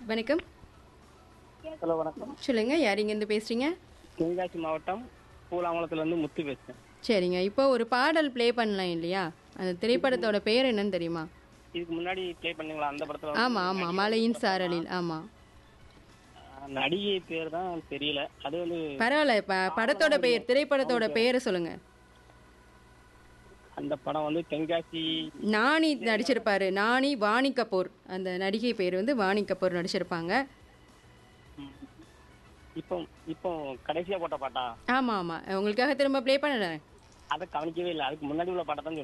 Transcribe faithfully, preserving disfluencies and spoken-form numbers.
வணக்கம். ஹலோ வணக்கம். சொல்லுங்க, யார் இங்கேருந்து பேசுறீங்க? தென்காசி மாவட்டம் பூலாங்குளத்துலேருந்து முத்து பேசுகிறேன். சரிங்க. இப்போ ஒரு பாடல் ப்ளே பண்ணலாம் இல்லையா? அந்த திரைப்படத்தோட பெயர் என்னன்னு தெரியுமா? இதுக்கு முன்னாடி ப்ளே பண்ணீங்களா அந்த படத்தில்? ஆமா ஆமா, மலையின் சாரலில். ஆமா, நடிகை பேர் தான் தெரியல. அது வந்து பரவாயில்ல. ப படத்தோட பெயர், திரைப்படத்தோட பெயரை சொல்லுங்க. அந்த படம் வந்து தென்காசி. நானி நடிச்சிருப்பாரு. நானி, வாணி கபூர். அந்த நடிகை பேர் வந்து வாணி கபூர் நடிச்சிருப்பாங்க. ம். இப்போ இப்போ கடைசியாக போட்ட பாட்டா? ஆமா ஆமா, உங்களுக்காக திரும்ப ப்ளே பண்ணுறேன். அதை கவனிக்கவே இல்லை. அதுக்கு முன்னாடி உள்ள பாட்டை தான்